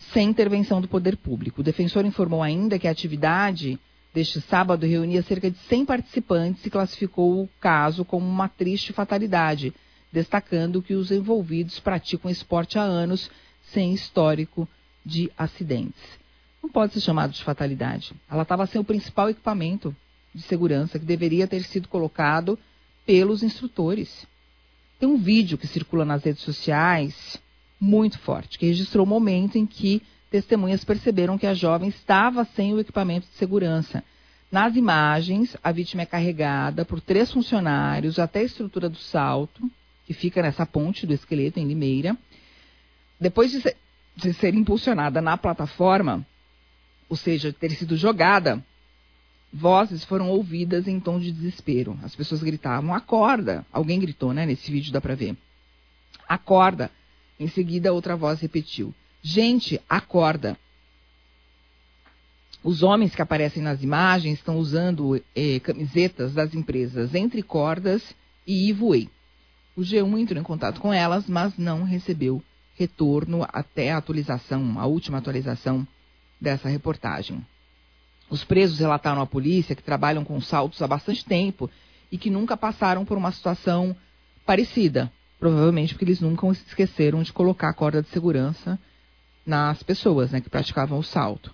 sem intervenção do poder público. O defensor informou ainda que a atividade deste sábado reunia cerca de 100 participantes e classificou o caso como uma triste fatalidade, destacando que os envolvidos praticam esporte há anos sem histórico de acidentes. Não pode ser chamado de fatalidade. Ela estava sem o principal equipamento de segurança que deveria ter sido colocado pelos instrutores. Tem um vídeo que circula nas redes sociais muito forte, que registrou o momento em que testemunhas perceberam que a jovem estava sem o equipamento de segurança. Nas imagens, a vítima é carregada por 3 funcionários até a estrutura do salto, que fica nessa ponte do esqueleto em Limeira. Depois de ser impulsionada na plataforma, ou seja, ter sido jogada, vozes foram ouvidas em tom de desespero. As pessoas gritavam, acorda! Alguém gritou, né? Nesse vídeo dá pra ver. Acorda! Em seguida, outra voz repetiu, gente, acorda! Os homens que aparecem nas imagens estão usando camisetas das empresas Entre Cordas e Ivoei. O G1 entrou em contato com elas, mas não recebeu retorno até a última atualização dessa reportagem. Os presos relataram à polícia que trabalham com saltos há bastante tempo e que nunca passaram por uma situação parecida. Provavelmente porque eles nunca esqueceram de colocar a corda de segurança nas pessoas, né, que praticavam o salto.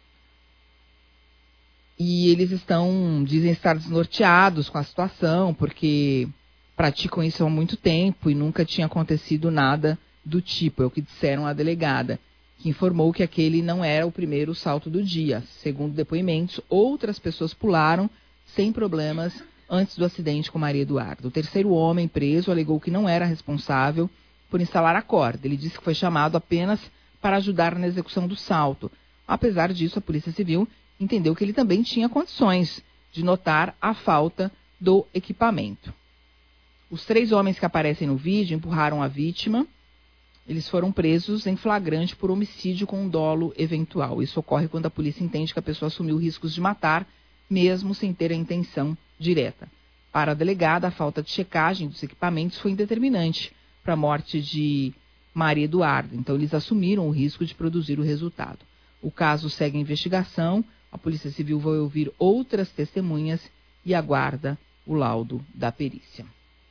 E eles dizem estar desnorteados com a situação, porque praticam isso há muito tempo e nunca tinha acontecido nada do tipo. É o que disseram à delegada, que informou que aquele não era o primeiro salto do dia. Segundo depoimentos, outras pessoas pularam sem problemas antes do acidente com Maria Eduarda. O terceiro homem preso alegou que não era responsável por instalar a corda. Ele disse que foi chamado apenas para ajudar na execução do salto. Apesar disso, a Polícia Civil entendeu que ele também tinha condições de notar a falta do equipamento. Os 3 homens que aparecem no vídeo empurraram a vítima. Eles foram presos em flagrante por homicídio com dolo eventual. Isso ocorre quando a polícia entende que a pessoa assumiu riscos de matar, mesmo sem ter a intenção direta. Para a delegada, a falta de checagem dos equipamentos foi indeterminante para a morte de Maria Eduarda. Então, eles assumiram o risco de produzir o resultado. O caso segue a investigação. A Polícia Civil vai ouvir outras testemunhas e aguarda o laudo da perícia.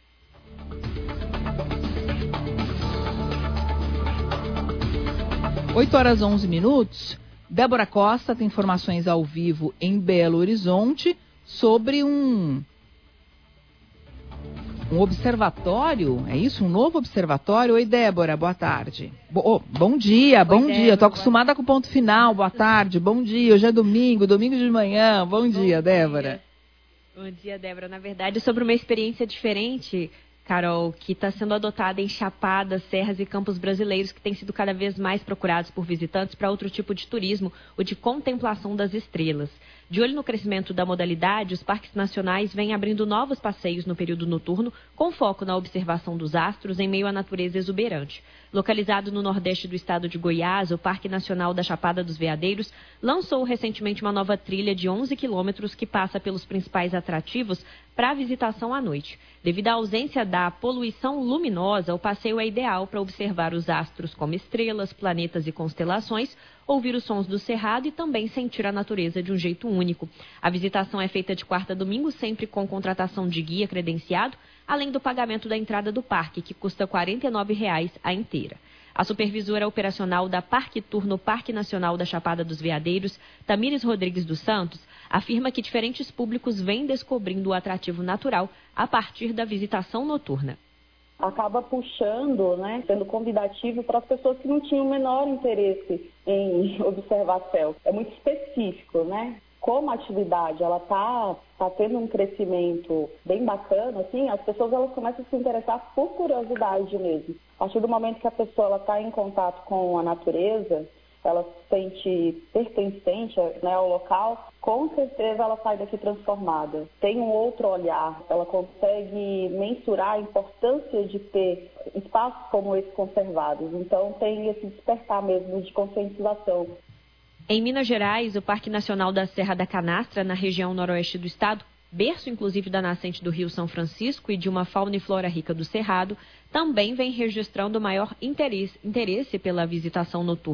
8h11. Débora Costa tem informações ao vivo em Belo Horizonte sobre um observatório, é isso? Um novo observatório? Oi, Débora, boa tarde. Bom dia, bom dia. Débora, estou acostumada com o ponto final, boa tarde, bom dia. Hoje é domingo de manhã. Bom dia, Débora. Bom dia, Débora. Na verdade, sobre uma experiência diferente, Carol, que está sendo adotada em chapadas, serras e campos brasileiros que têm sido cada vez mais procurados por visitantes para outro tipo de turismo, o de contemplação das estrelas. De olho no crescimento da modalidade, os parques nacionais vêm abrindo novos passeios no período noturno, com foco na observação dos astros em meio à natureza exuberante. Localizado no nordeste do estado de Goiás, o Parque Nacional da Chapada dos Veadeiros lançou recentemente uma nova trilha de 11 quilômetros que passa pelos principais atrativos para a visitação à noite. Devido à ausência da poluição luminosa, o passeio é ideal para observar os astros como estrelas, planetas e constelações, ouvir os sons do cerrado e também sentir a natureza de um jeito único. A visitação é feita de quarta a domingo, sempre com contratação de guia credenciado, além do pagamento da entrada do parque, que custa R$ 49,00 a inteira. A supervisora operacional da Parque Tour no Parque Nacional da Chapada dos Veadeiros, Tamires Rodrigues dos Santos, afirma que diferentes públicos vêm descobrindo o atrativo natural a partir da visitação noturna. Acaba puxando, né, sendo convidativo para as pessoas que não tinham o menor interesse em observar céu. É muito específico, né? Como a atividade ela tá tendo um crescimento bem bacana, assim, as pessoas elas começam a se interessar por curiosidade mesmo. A partir do momento que a pessoa está em contato com a natureza, ela se sente pertencente, né, ao local, com certeza ela sai daqui transformada. Tem um outro olhar, ela consegue mensurar a importância de ter espaços como esses conservados. Então tem esse despertar mesmo de conscientização. Em Minas Gerais, o Parque Nacional da Serra da Canastra, na região noroeste do estado, berço inclusive da nascente do Rio São Francisco e de uma fauna e flora rica do Cerrado, também vem registrando maior interesse pela visitação noturna.